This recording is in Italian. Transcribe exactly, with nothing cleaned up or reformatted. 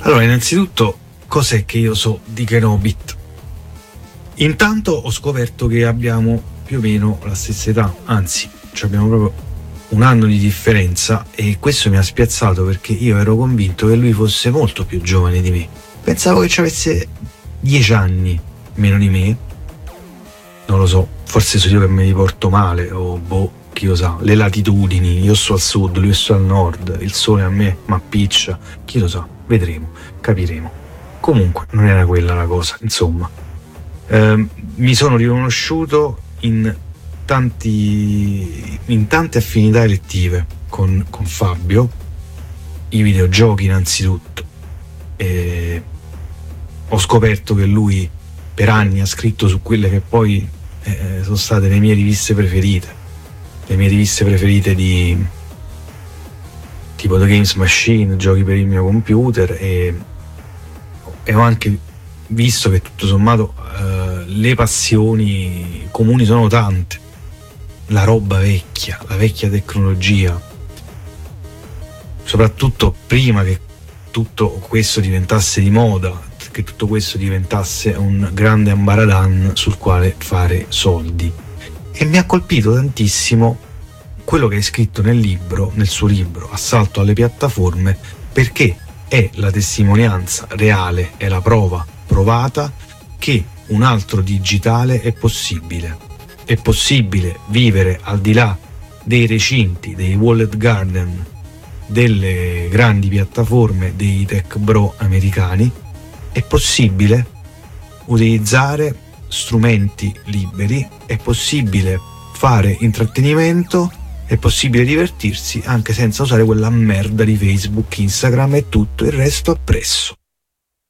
Allora, innanzitutto, cos'è che io so di Kenobit? Intanto ho scoperto che abbiamo più o meno la stessa età, anzi, cioè abbiamo proprio un anno di differenza, e questo mi ha spiazzato perché io ero convinto che lui fosse molto più giovane di me. Pensavo che ci avesse dieci anni meno di me, non lo so, forse sono io che me li porto male, o boh, chi lo sa, le latitudini, io sto al sud, lui sto al nord, il sole a me m'appiccia, chi lo sa, vedremo, capiremo. Comunque non era quella la cosa, insomma. Eh, mi sono riconosciuto in tanti in tante affinità elettive con, con Fabio, i videogiochi innanzitutto. E ho scoperto che lui per anni ha scritto su quelle che poi eh, sono state le mie riviste preferite, le mie riviste preferite di tipo The Games Machine, giochi per il mio computer, e, e ho anche visto che tutto sommato eh, le passioni comuni sono tante, la roba vecchia, la vecchia tecnologia, soprattutto prima che tutto questo diventasse di moda, che tutto questo diventasse un grande ambaradan sul quale fare soldi. E mi ha colpito tantissimo quello che hai scritto nel libro, nel suo libro Assalto alle piattaforme, perché è la testimonianza reale, è la prova provata che un altro digitale è possibile. È possibile vivere al di là dei recinti, dei walled garden, delle grandi piattaforme, dei tech bro americani. È possibile utilizzare strumenti liberi, è possibile fare intrattenimento, è possibile divertirsi anche senza usare quella merda di Facebook, Instagram e tutto il resto appresso.